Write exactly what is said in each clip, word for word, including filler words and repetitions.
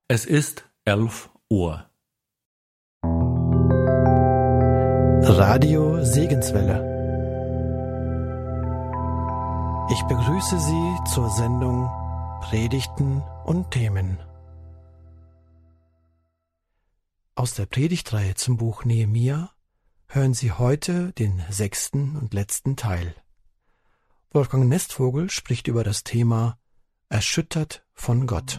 Es ist elf Uhr. Radio Segenswelle. Ich begrüße Sie zur Sendung Predigten und Themen. Aus der Predigtreihe zum Buch Nehemia hören Sie heute den sechsten und letzten Teil. Wolfgang Nestvogel spricht über das Thema Erschüttert von Gott.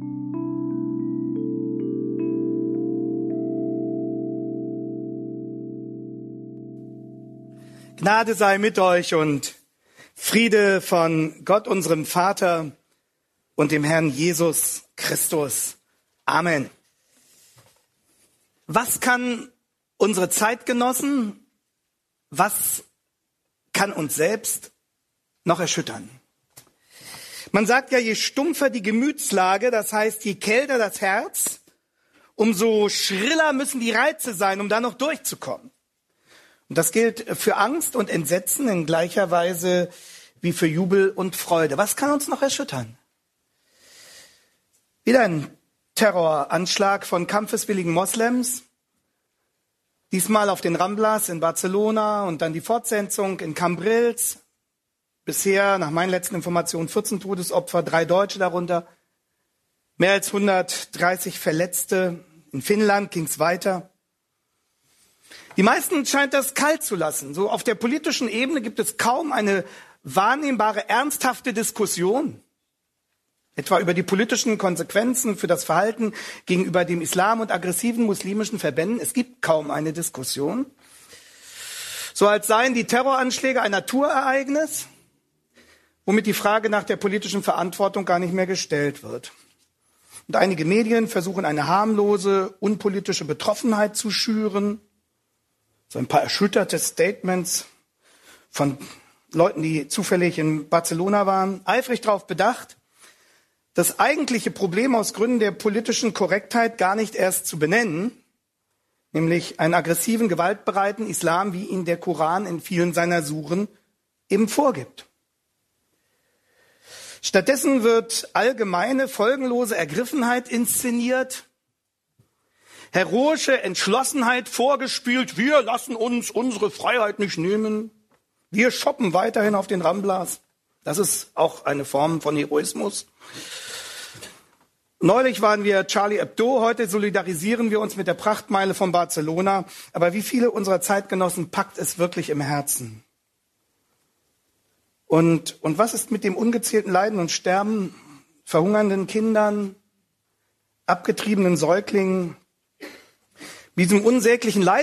Gnade sei mit euch und Friede von Gott, unserem Vater und dem Herrn Jesus Christus. Amen. Was kann unsere Zeitgenossen, was kann uns selbst noch erschüttern? Man sagt ja, je stumpfer die Gemütslage, das heißt, je kälter das Herz, umso schriller müssen die Reize sein, um da noch durchzukommen. Und das gilt für Angst und Entsetzen in gleicher Weise wie für Jubel und Freude. Was kann uns noch erschüttern? Wieder ein Terroranschlag von kampfeswilligen Moslems. Diesmal auf den Ramblas in Barcelona und dann die Fortsetzung in Cambrils. Bisher, nach meinen letzten Informationen, vierzehn Todesopfer, drei Deutsche darunter. Mehr als hundertdreißig Verletzte. In Finnland ging es weiter. Die meisten scheint das kalt zu lassen. So auf der politischen Ebene gibt es kaum eine wahrnehmbare, ernsthafte Diskussion. Etwa über die politischen Konsequenzen für das Verhalten gegenüber dem Islam und aggressiven muslimischen Verbänden. Es gibt kaum eine Diskussion. So als seien die Terroranschläge ein Naturereignis, womit die Frage nach der politischen Verantwortung gar nicht mehr gestellt wird. Und einige Medien versuchen eine harmlose, unpolitische Betroffenheit zu schüren. So ein paar erschütterte Statements von Leuten, die zufällig in Barcelona waren, eifrig darauf bedacht, das eigentliche Problem aus Gründen der politischen Korrektheit gar nicht erst zu benennen, nämlich einen aggressiven, gewaltbereiten Islam, wie ihn der Koran in vielen seiner Suren eben vorgibt. Stattdessen wird allgemeine, folgenlose Ergriffenheit inszeniert, heroische Entschlossenheit vorgespielt, wir lassen uns unsere Freiheit nicht nehmen, wir shoppen weiterhin auf den Ramblas. Das ist auch eine Form von Heroismus. Neulich waren wir Charlie Hebdo, heute solidarisieren wir uns mit der Prachtmeile von Barcelona. Aber wie viele unserer Zeitgenossen packt es wirklich im Herzen? Und, und was ist mit dem ungezählten Leiden und Sterben, verhungernden Kindern, abgetriebenen Säuglingen, diesem unsäglichen Leid?